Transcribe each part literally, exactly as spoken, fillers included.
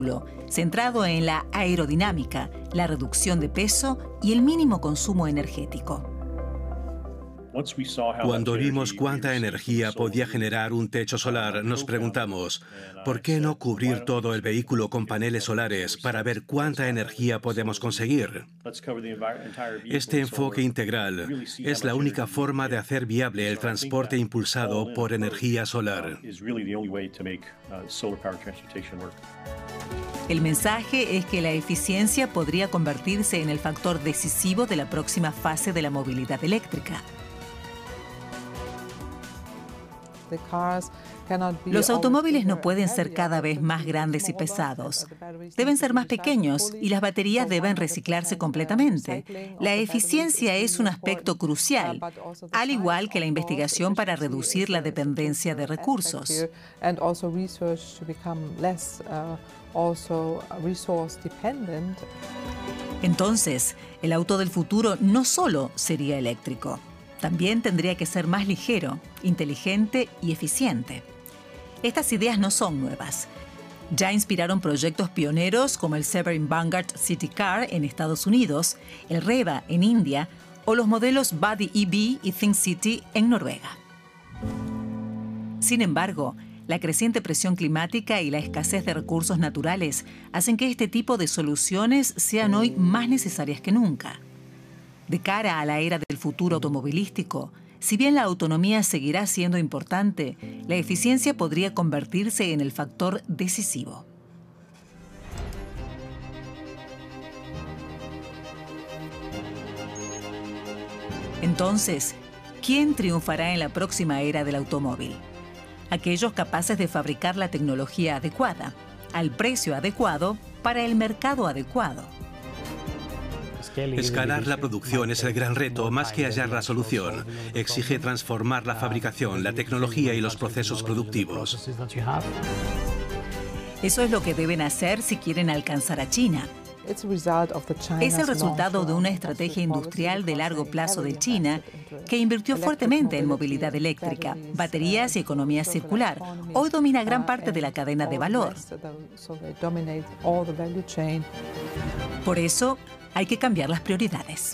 centrado en la aerodinámica, la reducción de peso y el mínimo consumo energético. Cuando vimos cuánta energía podía generar un techo solar, nos preguntamos, ¿por qué no cubrir todo el vehículo con paneles solares para ver cuánta energía podemos conseguir? Este enfoque integral es la única forma de hacer viable el transporte impulsado por energía solar. El mensaje es que la eficiencia podría convertirse en el factor decisivo de la próxima fase de la movilidad eléctrica. Los automóviles no pueden ser cada vez más grandes y pesados. Deben ser más pequeños y las baterías deben reciclarse completamente. La eficiencia es un aspecto crucial, al igual que la investigación para reducir la dependencia de recursos. Entonces, el auto del futuro no solo sería eléctrico. También tendría que ser más ligero, inteligente y eficiente. Estas ideas no son nuevas. Ya inspiraron proyectos pioneros como el Severn Vanguard City Car en Estados Unidos, el Reva en India o los modelos Buddy E V y Think City en Noruega. Sin embargo, la creciente presión climática y la escasez de recursos naturales hacen que este tipo de soluciones sean hoy más necesarias que nunca. De cara a la era del futuro automovilístico, si bien la autonomía seguirá siendo importante, la eficiencia podría convertirse en el factor decisivo. Entonces, ¿quién triunfará en la próxima era del automóvil? Aquellos capaces de fabricar la tecnología adecuada, al precio adecuado, para el mercado adecuado. Escalar la producción es el gran reto, más que hallar la solución. Exige transformar la fabricación, la tecnología y los procesos productivos. Eso es lo que deben hacer si quieren alcanzar a China. Es el resultado de una estrategia industrial de largo plazo de China que invirtió fuertemente en movilidad eléctrica, baterías y economía circular. Hoy domina gran parte de la cadena de valor. Por eso, hay que cambiar las prioridades.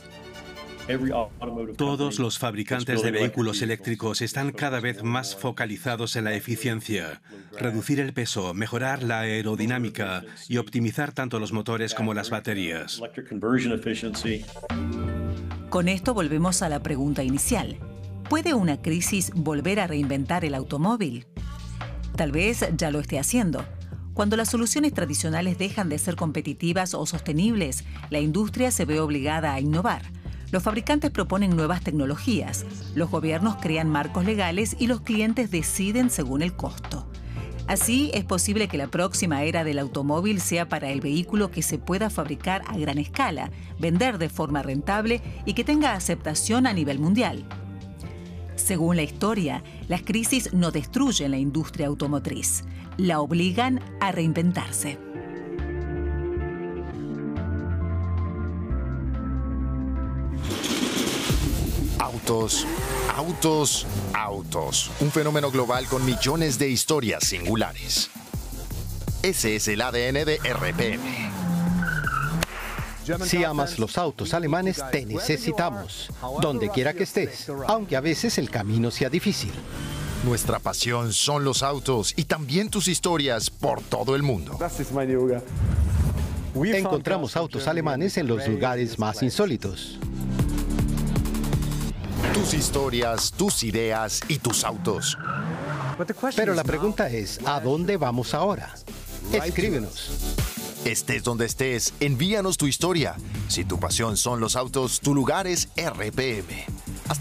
Todos los fabricantes de vehículos eléctricos están cada vez más focalizados en la eficiencia, reducir el peso, mejorar la aerodinámica y optimizar tanto los motores como las baterías. Con esto volvemos a la pregunta inicial. ¿Puede una crisis volver a reinventar el automóvil? Tal vez ya lo esté haciendo. Cuando las soluciones tradicionales dejan de ser competitivas o sostenibles, la industria se ve obligada a innovar. Los fabricantes proponen nuevas tecnologías, los gobiernos crean marcos legales y los clientes deciden según el costo. Así, es posible que la próxima era del automóvil sea para el vehículo que se pueda fabricar a gran escala, vender de forma rentable y que tenga aceptación a nivel mundial. Según la historia, las crisis no destruyen la industria automotriz, la obligan a reinventarse. Autos, autos, autos. Un fenómeno global con millones de historias singulares. Ese es el A D N de R P M. Si amas los autos alemanes, te necesitamos, donde quiera que estés, aunque a veces el camino sea difícil. Nuestra pasión son los autos y también tus historias por todo el mundo. Encontramos autos alemanes en los lugares más insólitos. Tus historias, tus ideas y tus autos. Pero la pregunta es, ¿a dónde vamos ahora? Escríbenos. Estés donde estés, envíanos tu historia. Si tu pasión son los autos, tu lugar es R P M.